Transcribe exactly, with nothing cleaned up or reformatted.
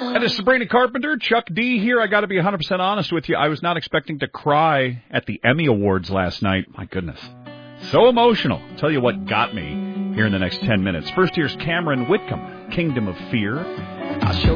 That is Sabrina Carpenter, Chuck D here. I got to be one hundred percent honest with you. I was not expecting to cry at the Emmy Awards last night. My goodness. So emotional. I'll tell you what got me here in the next ten minutes. First, here's Cameron Whitcomb, Kingdom of Fear. I'll show